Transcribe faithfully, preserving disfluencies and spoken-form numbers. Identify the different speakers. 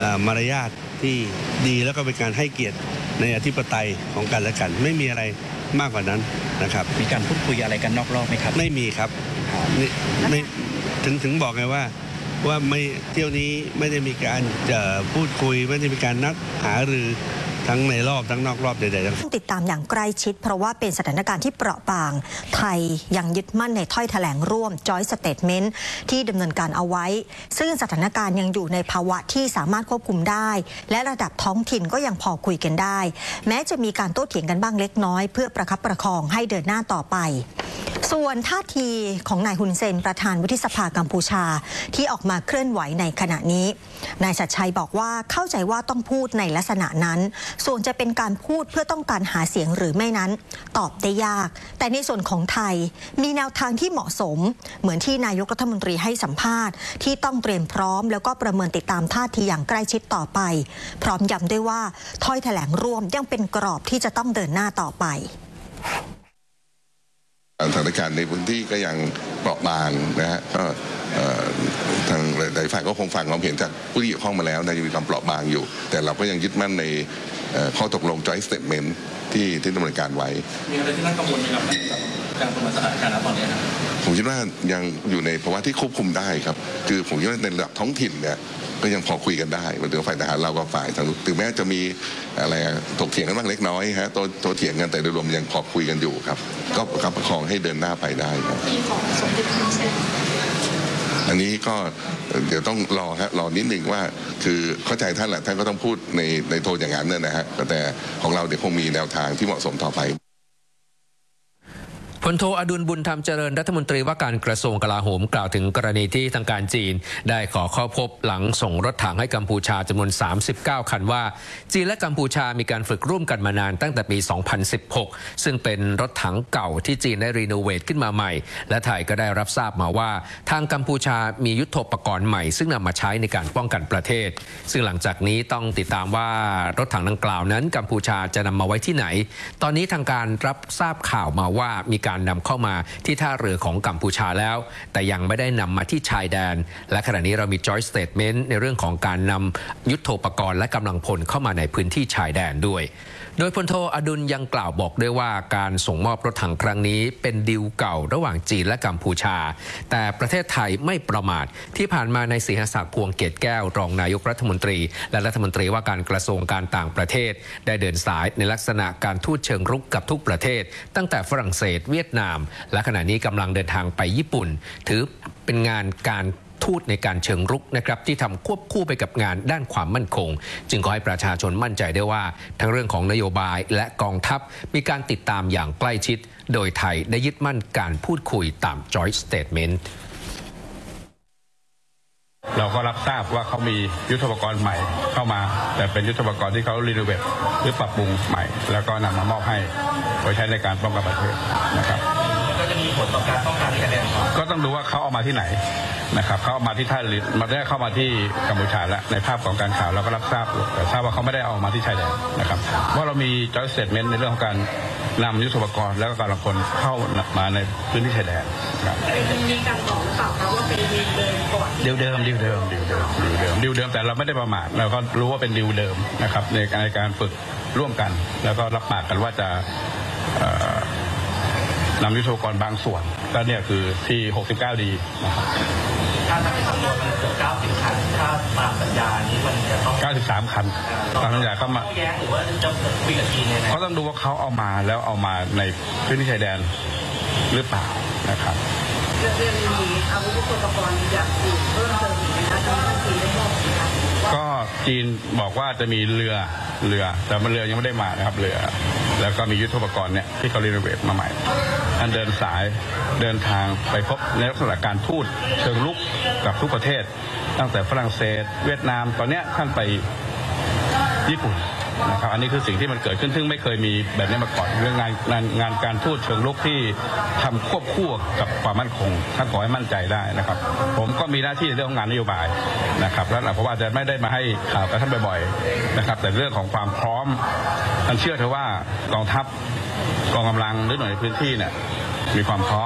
Speaker 1: มารยาทที่ดีแล้วก็เป็นการให้เกียรติในอธิปไตยของกันและกันไม่มีอะไรมากกว่านั้นนะครับ
Speaker 2: มีการพูดคุยอะไรกันนอกรอบไหมครับ
Speaker 1: ไม่มีครับไม่ถึงถึงบอกไงว่าว่าไม่เที่ยวนี้ไม่ได้มีการจะพูดคุยไม่ได้มีการนัดหารือทั้งในรอบทั้งนอกรอบใดๆ
Speaker 3: ต้องติดตามอย่างใกล้ชิดเพราะว่าเป็นสถานการณ์ที่เปราะบางไทยยังยึดมั่นในถ้อยแถลงร่วม Joint Statement ที่ดำเนินการเอาไว้ซึ่งสถานการณ์ยังอยู่ในภาวะที่สามารถควบคุมได้และระดับท้องถิ่นก็ยังพอคุยกันได้แม้จะมีการโต้เถียงกันบ้างเล็กน้อยเพื่อประคับประคองให้เดินหน้าต่อไปส่วนท่าทีของนายฮุนเซนประธานวุฒิสภากัมพูชาที่ออกมาเคลื่อนไหวในขณะนี้นายชัดชัยบอกว่าเข้าใจว่าต้องพูดในลักษณะนั้นส่วนจะเป็นการพูดเพื่อต้องการหาเสียงหรือไม่นั้นตอบได้ยากแต่ในส่วนของไทยมีแนวทางที่เหมาะสมเหมือนที่นายกรัฐมนตรีให้สัมภาษณ์ที่ต้องเตรียมพร้อมแล้วก็ประเมินติดตามท่าทีอย่างใกล้ชิดต่อไปพร้อมย้ำด้วยว่าถ้อยแถลงร่วมยังเป็นกรอบที่จะต้องเดินหน้าต่อไป
Speaker 4: สถานการณ์ในพื้นที่ก็ยังเปราะบางนะฮะก็ทางหลายฝ่ายก็คงฟังความเห็นจากผู้ที่เกี่ยวข้องมาแล้วนะยังมีความเปราะบางอยู่แต่เราก็ยังยึดมั่นในข้อตกลง Joint Statement ที่ที่ดำเนินการไว้
Speaker 2: มีอะไรที่น่ากังวลไหมครับการประเมินสถานการณ์ตอนนี้ครับ
Speaker 4: ผมคิดว่ายังอยู่ในภาวะที่ควบคุมได้ครับคือผมคิดว่าในระดับท้องถิ่นเนี่ยก็ยังพอคุยกันได้เหมือนฝ่ายทหารเราก็ฝ่ายทางถึงแม้จะมีอะไรถกเถียงกันบ้างเล็กน้อยฮะโตโตเถียงกันแต่โดยรวมยังพอคุยกันอยู่ครับก็ประคับประคองให้เดินหน้าไปได้ครับ
Speaker 5: มีของสมเด็จพระเจ้า
Speaker 4: อันนี้ก็เดี๋ยวต้องรอฮะรอนิดนึงว่าคือเข้าใจท่านแหละท่านก็ต้องพูดในในโทนอย่างนั้นนะฮะแต่ของเราเดี๋ยวคงมีแนวทางที่เหมาะสมต่อไป
Speaker 6: พลโทอดุลบุญธรรมเจริญรัฐมนตรีว่าการกระทรวงกลาโหมกล่าวถึงกรณีที่ทางการจีนได้ขอเข้าพบหลังส่งรถถังให้กัมพูชาจำนวนสามสิบเก้าคันว่าจีนและกัมพูชามีการฝึกร่วมกันมานานตั้งแต่ปีสองพันสิบหกซึ่งเป็นรถถังเก่าที่จีนได้รีโนเวทขึ้นมาใหม่และไทยก็ได้รับทราบมาว่าทางกัมพูชามียุทโธปกรณ์ใหม่ซึ่งนำมาใช้ในการป้องกันประเทศซึ่งหลังจากนี้ต้องติดตามว่ารถถังดังกล่าวนั้นกัมพูชาจะนำมาไว้ที่ไหนตอนนี้ทางการรับทราบข่าวมาว่ามีการนำเข้ามาที่ท่าเรือของกัมพูชาแล้วแต่ยังไม่ได้นำมาที่ชายแดนและขณะนี้เรามี Joint Statement ในเรื่องของการนำยุทโธปกรณ์และกำลังพลเข้ามาในพื้นที่ชายแดนด้วยโดยพลโทอดุลยังกล่าวบอกด้วยว่าการส่งมอบรถถังครั้งนี้เป็นดีลเก่าระหว่างจีนและกัมพูชาแต่ประเทศไทยไม่ประมาทที่ผ่านมาในสิงหศักดิ์พวงเกตแก้วรองนายกรัฐมนตรีและรัฐมนตรีว่าการกระทรวงการต่างประเทศได้เดินสายในลักษณะการทูตเชิงรุกกับทุกประเทศตั้งแต่ฝรั่งเศสเวียดนามและขณะนี้กำลังเดินทางไปญี่ปุ่นถือเป็นงานการทูตในการเชิงรุกนะครับที่ทำควบคู่ไปกับงานด้านความมั่นคงจึงขอให้ประชาชนมั่นใจได้ว่าทั้งเรื่องของนโยบายและกองทัพมีการติดตามอย่างใกล้ชิดโดยไทยได้ยึดมั่นการพูดคุยตาม Joint Statement
Speaker 7: เราก็รับทราบว่าเขามียุทโธปกรณ์ใหม่เข้ามาแต่เป็นยุทโธปกรณ์ที่เขารีโนเวทหรือปรับปรุงใหม่แล้วก็นำมามอบให้ไว้ใช้ในการป้องกันประเทศนะครับ
Speaker 2: ก็จะมีผลต่อการป้องกันชายแดน
Speaker 7: ก็ต้องดูว่าเขาเอามาที่ไหนนะครับเขาเอามาที่ท่าเรือมาได้เข้ามาที่กัมพูชาแล้วในภาพของการข่าวเราก็รับทราบแต่ทราบว่าเขาไม่ได้เอามาที่ชายแดนนะครับเพราะเรามี Joint Statement ในเรื่องของการนำยุทโธปกรณ์และก็กำลังพลเข้ามาในพื้นที่ชายแดนครับ
Speaker 5: มีการบอกหรือเปล่าครับว่าเป็นดีลเดิมก่อน
Speaker 7: ดีลเดิมดีลเดิมดีลเดิมดีลเดิมดีลเดิมแต่เราไม่ได้ประมาทเราก็รู้ว่าเป็นดีลเดิมนะครับในการฝึกร่วมกันแล้วก็รับปากกันว่าจะนำยุทโธปกรณ์บางส่วนก็เนี่ยคือที่หกสิบเก้าดีนะครับ
Speaker 2: ถ้าทำเป็นจำนวนมันเกือบเก้าสิบคันถ้าตามสัญญานี้มันจะต้อง
Speaker 7: เก้าสิบสามคันตามสัญญาเข้ามา
Speaker 2: แย้งหรือว่าจะคุยกับจีนเนี่ย
Speaker 7: เขาต้องดูว่าเขาเอามาแล้วเอามาในพื้นที่ชายแดนหรือเปล่านะครับ
Speaker 5: เรื่องนี้อาวุธยุทโธปกรณ์อย่างอื่นเพิ่มเติมอีกไหมคะทางจีนได้บอกไหมคะ
Speaker 7: ก็จีนบอกว่าจะมีเรือเรือแต่มันเรือยังไม่ได้มานะครับเรือแล้วก็มียุทโธปกรณ์เนี่ยที่เขารีโนเวทมาใหม่ท่านเดินสายเดินทางไปพบในลักษณะการทูตเชิงลุกกับทุกประเทศตั้งแต่ฝรั่งเศสเวียดนามตอนนี้ท่านไปญี่ปุ่นนะครับอันนี้คือสิ่งที่มันเกิดขึ้นซึ่งไม่เคยมีแบบนี้มาก่อนเรื่องงานงานงานการทูตเชิงลุกที่ทำควบคู่กับความมั่นคงท่านขอให้มั่นใจได้นะครับผมก็มีหน้าที่ในเรื่องของงานนโยบายนะครับแล้วเพราะว่าจะไม่ได้มาให้ข่าวกับท่านบ่อยๆนะครับแต่เรื่องของความพร้อมท่านเชื่อเถอะว่ากองทัพกองกำลังหรือหน่วยพื้นที่เนี่ยมีความพร้อม